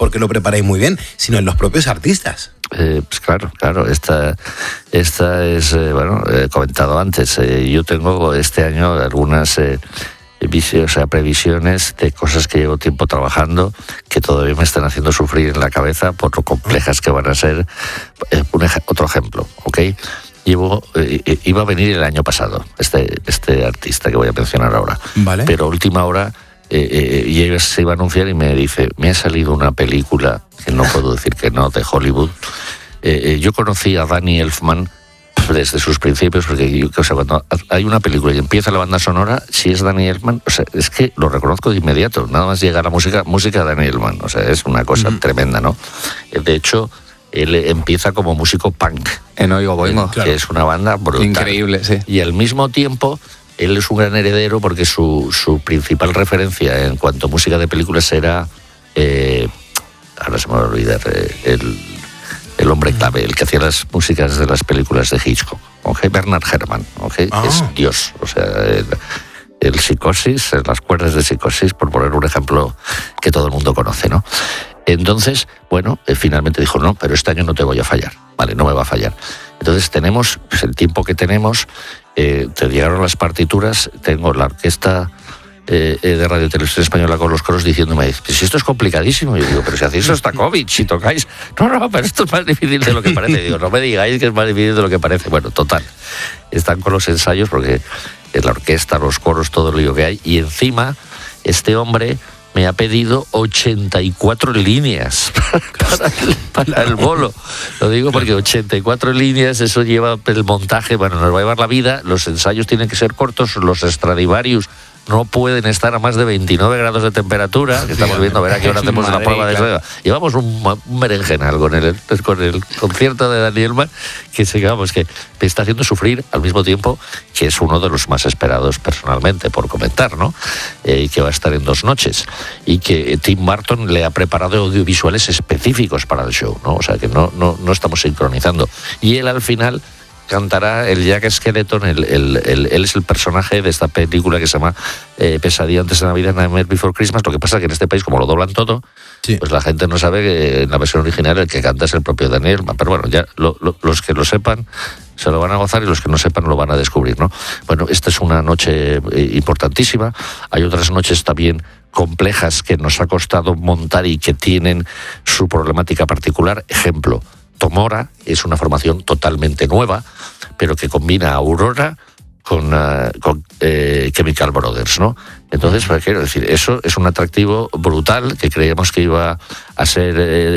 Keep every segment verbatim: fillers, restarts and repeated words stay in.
porque lo preparáis muy bien, sino en los propios artistas. Eh, pues claro, claro, esta, esta es, eh, bueno, he comentado antes, eh, yo tengo este año algunas eh, visiones, o sea, previsiones de cosas que llevo tiempo trabajando, que todavía me están haciendo sufrir en la cabeza por lo complejas que van a ser. Eh, un ej- otro ejemplo, ¿ok? Llevo, eh, iba a venir el año pasado, este, este artista que voy a mencionar ahora, Vale. pero a última hora eh, eh, y ella se iba a anunciar y me dice, me ha salido una película, que no puedo decir que no, de Hollywood. Eh, eh, yo conocí a Danny Elfman desde sus principios, porque yo, o sea, cuando hay una película y empieza la banda sonora, si es Danny Elfman, o sea, es que lo reconozco de inmediato, nada más llega la música, música de Danny Elfman, o sea, es una cosa mm. tremenda, ¿no? De hecho, él empieza como músico punk. En Oigo Boingo. Que claro. Es una banda brutal. Increíble, sí. Y al mismo tiempo, él es un gran heredero porque su, su principal referencia en cuanto a música de películas era, eh, ahora se me va a olvidar, eh, el, el hombre clave, el que hacía las músicas de las películas de Hitchcock, ¿okay? Bernard Herrmann, ¿okay? Ah. Es Dios, o sea, el, el Psicosis, las cuerdas de Psicosis, por poner un ejemplo que todo el mundo conoce, ¿no? Entonces, bueno, eh, finalmente dijo, no, pero este año no te voy a fallar, vale, no me va a fallar. Entonces tenemos, pues, el tiempo que tenemos, eh, te llegaron las partituras, tengo la orquesta eh, de Radio Televisión Española con los coros diciéndome, pues si esto es complicadísimo. Yo digo, pero si hacéis Shostakovich, si tocáis, no, no, pero esto es más difícil de lo que parece. Digo, no me digáis que es más difícil de lo que parece. Bueno, total, están con los ensayos porque es la orquesta, los coros, todo lo lío que hay, y encima este hombre me ha pedido ochenta y cuatro líneas para el, para el bolo. Lo digo porque ochenta y cuatro líneas, eso lleva el montaje, bueno, nos va a llevar la vida, los ensayos tienen que ser cortos, los Stradivarius no pueden estar a más de veintinueve grados de temperatura, que estamos viendo a ver a qué hora hacemos la prueba de eso. Llevamos un, un berenjenal con el, con el concierto de Danny Elfman, que digamos que me está haciendo sufrir al mismo tiempo que es uno de los más esperados personalmente, por comentar, ¿no? Eh, y que va a estar en dos noches. Y que Tim Burton le ha preparado audiovisuales específicos para el show, ¿no? O sea que no, no, no estamos sincronizando. Y él al final cantará el Jack Skeleton, el, el, el, él es el personaje de esta película que se llama eh, Pesadilla antes de Navidad, Nightmare Before Christmas. Lo que pasa es que en este país, como lo doblan todo, sí. pues la gente no sabe que en la versión original el que canta es el propio Danny Elfman. Pero bueno, ya lo, lo, los que lo sepan se lo van a gozar y los que no sepan lo van a descubrir, ¿no? Bueno, esta es una noche eh, importantísima. Hay otras noches también complejas que nos ha costado montar y que tienen su problemática particular. Ejemplo, Tomora es una formación totalmente nueva, pero que combina a Aurora con, uh, con eh, Chemical Brothers, ¿no? Entonces, quiero decir, eso es un atractivo brutal que creíamos que iba a ser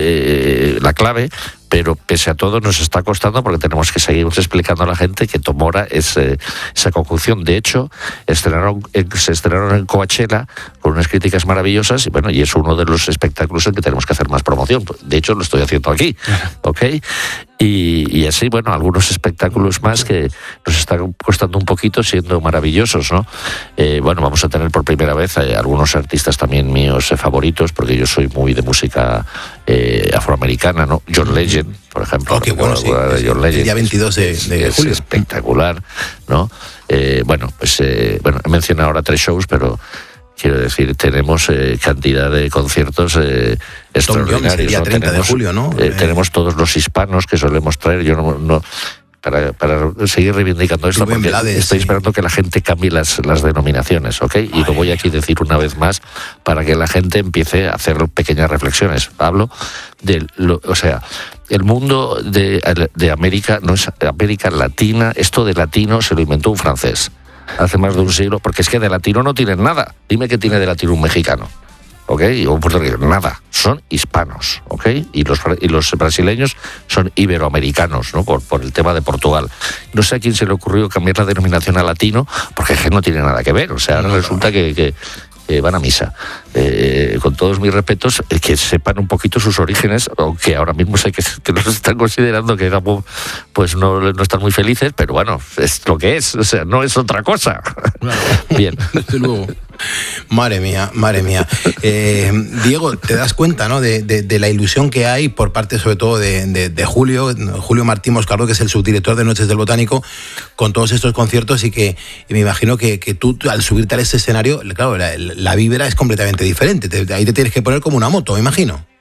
eh, la clave, pero pese a todo nos está costando porque tenemos que seguir explicando a la gente que Tomora es eh, esa conjunción. De hecho, estrenaron, se estrenaron en Coachella con unas críticas maravillosas y bueno, y es uno de los espectáculos en que tenemos que hacer más promoción. De hecho, lo estoy haciendo aquí, ¿ok? Y, y así, bueno, algunos espectáculos más que nos están costando un poquito siendo maravillosos, ¿no? Eh, bueno, vamos a tener por primera vez eh, algunos artistas también míos eh, favoritos, porque yo soy muy de música eh, afroamericana, ¿no? John Legend, por ejemplo. Oh, qué bueno, sí. De John Legend, el día veintidós de, de es julio. Espectacular, ¿no? Eh, bueno, pues eh, bueno, he mencionado ahora tres shows, pero quiero decir, tenemos eh, cantidad de conciertos eh, extraordinarios. El día ¿no? treinta tenemos, de julio, ¿no? Eh, Eh... Tenemos todos los hispanos que solemos traer. Yo no... no Para, para seguir reivindicando esto, porque Blades, estoy sí. esperando que la gente cambie las, las denominaciones, ¿ok? Y Ay. lo voy aquí a decir una vez más para que la gente empiece a hacer pequeñas reflexiones. Hablo de, lo, o sea, el mundo de, de América no es América Latina. Esto de latino se lo inventó un francés hace más de un siglo, porque es que de latino no tienen nada. Dime qué tiene de latino un mexicano, ¿ok? O un puertorriqueño, nada, son hispanos, ¿ok? Y los, y los brasileños son iberoamericanos, ¿no? Por, por el tema de Portugal. No sé a quién se le ocurrió cambiar la denominación a latino, porque es que no tiene nada que ver, o sea, no, resulta que, que eh, van a misa. Eh, con todos mis respetos, eh, que sepan un poquito sus orígenes, aunque ahora mismo sé que, que nos están considerando que éramos, pues no, no están muy felices, pero bueno, es lo que es, o sea, no es otra cosa. Claro. Bien. Desde luego. Madre mía, madre mía. Eh, Diego, te das cuenta, ¿no? De, de, de la ilusión que hay por parte, sobre todo, de, de, de Julio, Julio Martín Moscardo, que es el subdirector de Noches del Botánico, con todos estos conciertos y que y me imagino que, que tú, al subirte a este escenario, claro, la, la vibra es completamente diferente. Te, ahí te tienes que poner como una moto, me imagino.